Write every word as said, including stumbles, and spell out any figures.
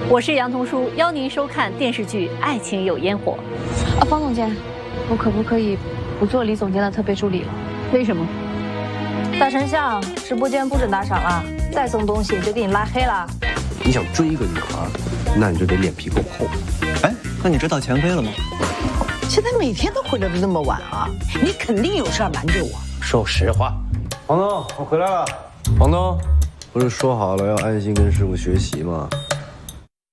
我是杨童书，邀您收看电视剧《爱情有烟火》。 啊，方总监，我可不可以不做李总监的特别助理了？ 为什么？ 大丞相，直播间不准打赏了，再送东西就给你拉黑了。 你想追一个女孩，那你就得脸皮够厚。 哎，那你知道钱飞了吗？ 现在每天都回来的这么晚啊，你肯定有事儿瞒着我。 说实话， 房东，我回来了。 房东，不是说好了要安心跟师傅学习吗？